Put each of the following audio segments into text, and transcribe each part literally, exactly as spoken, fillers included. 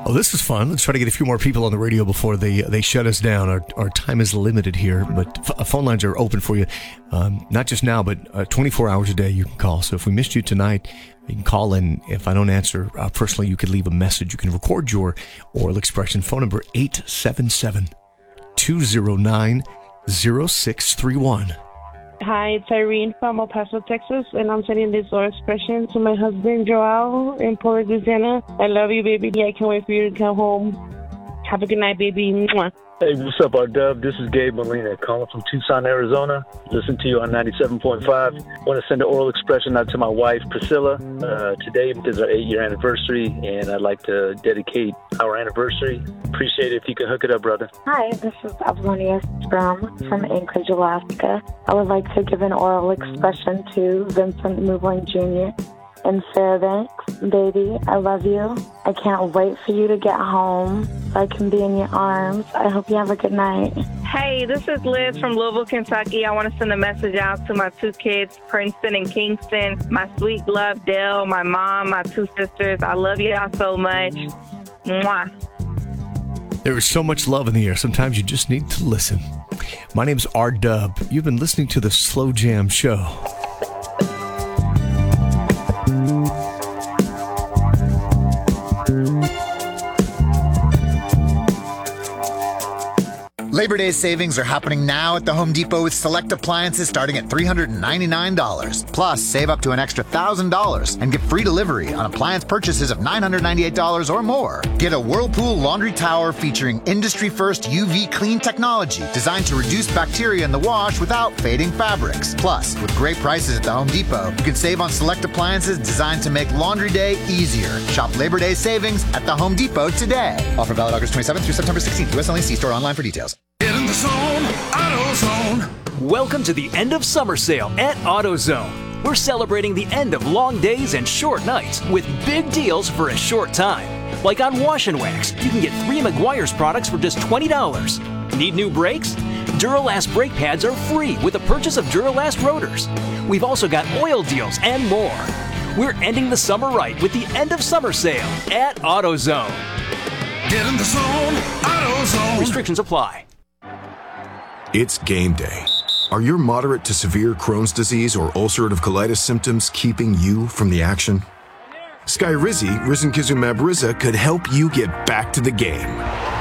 Oh, this is fun. Let's try to get a few more people on the radio before they they shut us down. Our our time is limited here, but f- phone lines are open for you. Um, not just now, but uh, twenty-four hours a day you can call. So if we missed you tonight, you can call in. If I don't answer uh, personally, you can leave a message. You can record your oral expression. Phone number eight seven seven, two zero nine, zero six three one. Hi, it's Irene from El Paso, Texas, and I'm sending this oral expression to my husband, Joao, in Port Louisiana. I love you, baby. I can't wait for you to come home. Have a good night, baby. Mwah. Hey, what's up, R-Dub? This is Gabe Molina calling from Tucson, Arizona. Listen to you on ninety-seven point five. I want to send an oral expression out to my wife, Priscilla. Uh, today is our eight-year anniversary, and I'd like to dedicate our anniversary. Appreciate it if you can hook it up, brother. Hi, this is Apollonia Strum from Anchorage, Alaska. I would like to give an oral expression to Vincent Moobling Junior and Sarah Banks. Baby, I love you. I can't wait for you to get home so I can be in your arms. I hope you have a good night. Hey, this is Liz from Louisville, Kentucky. I want to send a message out to my two kids, Princeton and Kingston, my sweet love, Dell, my mom, my two sisters. I love you all so much. Mwah. There is so much love in the air. Sometimes you just need to listen. My name is R-Dub. You've been listening to the Slow Jam Show. Labor Day savings are happening now at the Home Depot with select appliances starting at three hundred ninety-nine dollars. Plus, save up to an extra one thousand dollars and get free delivery on appliance purchases of nine hundred ninety-eight dollars or more. Get a Whirlpool laundry tower featuring industry-first U V clean technology designed to reduce bacteria in the wash without fading fabrics. Plus, with great prices at the Home Depot, you can save on select appliances designed to make laundry day easier. Shop Labor Day savings at the Home Depot today. Offer valid August twenty-seventh through September sixteenth. U S only. See store online for details. Get in the zone, AutoZone. Welcome to the end of summer sale at AutoZone. We're celebrating the end of long days and short nights with big deals for a short time. Like on Wash and Wax, you can get three Meguiar's products for just twenty dollars. Need new brakes? Duralast brake pads are free with the purchase of Duralast rotors. We've also got oil deals and more. We're ending the summer right with the end of summer sale at AutoZone. Get in the zone, AutoZone. Restrictions apply. It's game day. Are your moderate to severe Crohn's disease or ulcerative colitis symptoms keeping you from the action? Skyrizi, risankizumab Riza, could help you get back to the game.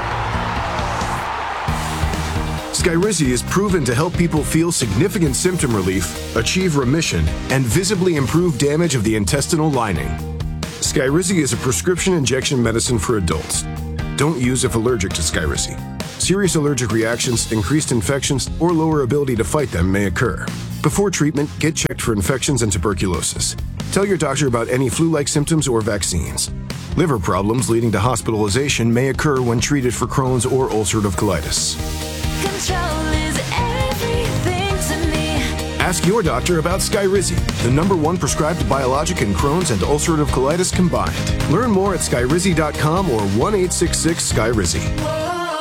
Skyrizi is proven to help people feel significant symptom relief, achieve remission, and visibly improve damage of the intestinal lining. Skyrizi is a prescription injection medicine for adults. Don't use if allergic to Skyrizi. Serious allergic reactions, increased infections, or lower ability to fight them may occur. Before treatment, get checked for infections and tuberculosis. Tell your doctor about any flu-like symptoms or vaccines. Liver problems leading to hospitalization may occur when treated for Crohn's or ulcerative colitis. Control is everything to me. Ask your doctor about Skyrizi, the number one prescribed biologic in Crohn's and ulcerative colitis combined. Learn more at skyrizi dot com or one eight six six Skyrizi.